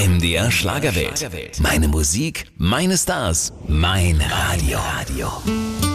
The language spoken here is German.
MDR Schlagerwelt. Meine Musik, meine Stars, mein Radio.